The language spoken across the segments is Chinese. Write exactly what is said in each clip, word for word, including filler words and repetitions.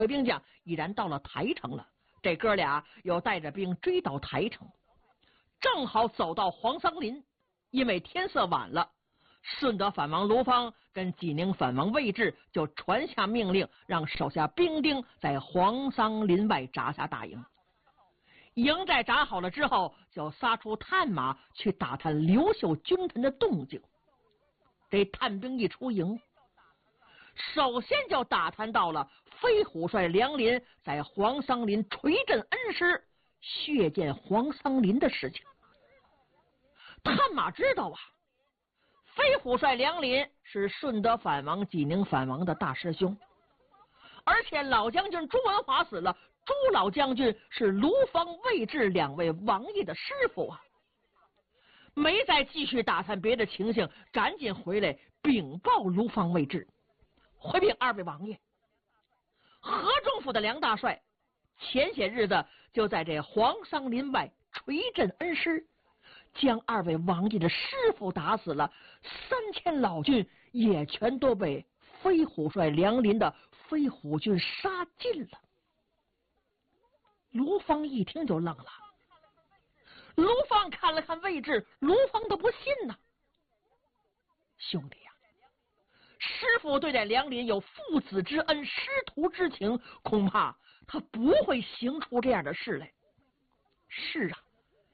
退兵将已然到了台城了。这哥俩又带着兵追到台城，正好走到黄桑林，因为天色晚了，顺德反王卢芳跟济宁反王魏志就传下命令，让手下兵丁在黄桑林外扎下大营。营寨扎好了之后，就撒出探马去打探刘秀军臣的动静。这探兵一出营，首先就打探到了飞虎帅梁林在黄桑林垂镇恩师，血溅黄桑林的事情。探马知道啊，飞虎帅梁林是顺德反王、济宁反王的大师兄，而且老将军朱文华死了，朱老将军是卢芳、魏志两位王爷的师傅啊。没再继续打探别的情形，赶紧回来禀报卢芳、魏志，回禀二位王爷，河中府的梁大帅前些日子就在这黄桑林外垂镇恩师，将二位王爷的师傅打死了，三千老军也全都被飞虎帅梁林的飞虎军杀尽了。卢芳一听就愣了，卢芳看了看魏志，卢芳都不信呐。兄弟呀、啊，师傅对待梁林有父子之恩、师徒之情，恐怕他不会行出这样的事来。是啊，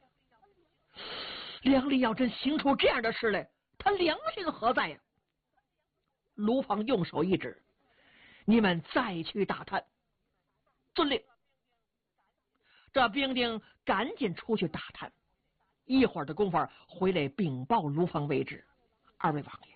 梁林要真行出这样的事来，他良心何在呀？卢芳用手一指，你们再去打探。遵令。这兵丁赶紧出去打探，一会儿的功夫回来禀报卢芳、魏志，二位王爷，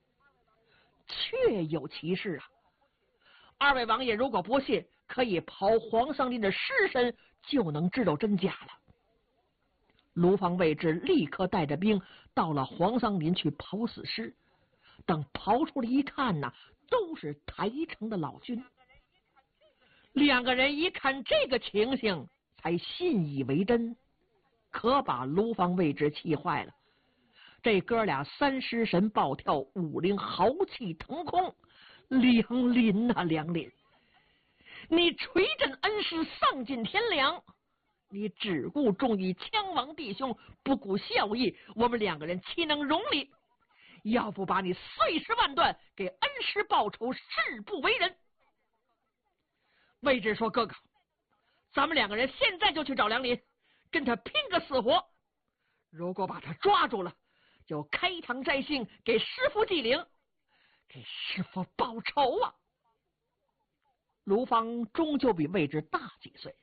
确有其事啊！二位王爷如果不信，可以刨黄桑林的尸身，就能知道真假了。卢芳、魏志立刻带着兵到了黄桑林去刨死尸，等刨出来一看呐，都是台城的老军。两个人一看这个情形，才信以为真，可把卢芳、魏志气坏了。这哥俩三尸神暴跳，五灵豪气腾空。梁林啊梁林，你垂镇恩师，丧尽天良，你只顾重义枪亡弟兄，不顾孝义，我们两个人岂能容你？要不把你碎尸万段，给恩师报仇，誓不为人。魏志说，哥哥，咱们两个人现在就去找梁林，跟他拼个死活。如果把他抓住了，就开膛摘心，给师傅祭灵，给师傅报仇啊！卢芳终究比魏志大几岁，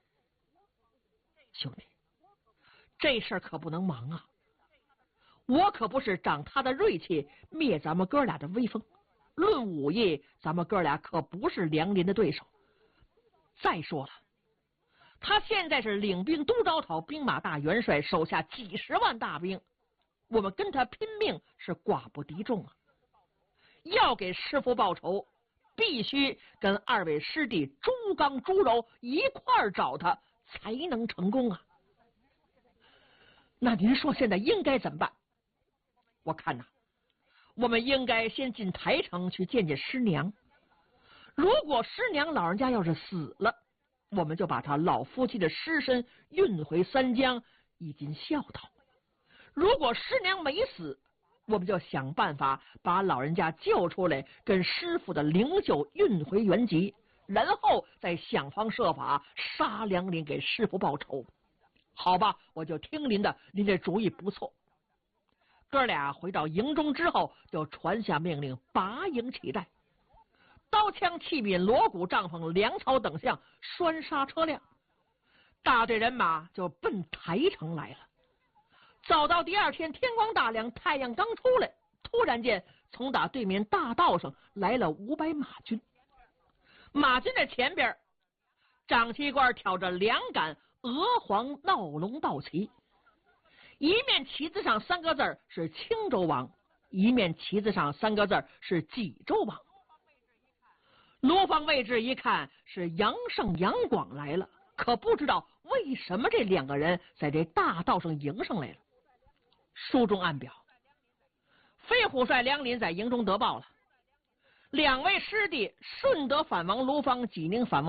兄弟，这事儿可不能忙啊！我可不是长他的锐气，灭咱们哥俩的威风。论武艺，咱们哥俩可不是梁林的对手。再说了，他现在是领兵都招讨兵马大元帅，手下几十万大兵，我们跟他拼命是寡不敌众啊！要给师傅报仇，必须跟二位师弟朱刚、朱柔一块儿找他，才能成功啊！那您说现在应该怎么办？我看呐、啊，我们应该先进台城去见见师娘。如果师娘老人家要是死了，我们就把他老夫妻的尸身运回三江，以尽孝道。如果师娘没死，我们就想办法把老人家救出来，跟师傅的灵柩运回原籍，然后再想方设法杀梁林，给师傅报仇。好吧，我就听您的，您这主意不错。哥俩回到营中之后，就传下命令，拔营起寨。刀枪器皿、锣鼓帐篷、粮草等项拴杀车辆，大队人马就奔台城来了。早到第二天天光大亮，太阳刚出来，突然间从打对面大道上来了五百马军。马军的前边，长旗官挑着两杆鹅黄闹龙道旗，一面旗子上三个字是青州王，一面旗子上三个字是济州王。卢芳、魏志一看是杨胜、杨广来了，可不知道为什么这两个人在这大道上迎上来了。书中暗表，飞虎帅梁林在营中得报了， 两位师弟顺德反王卢芳，济宁反王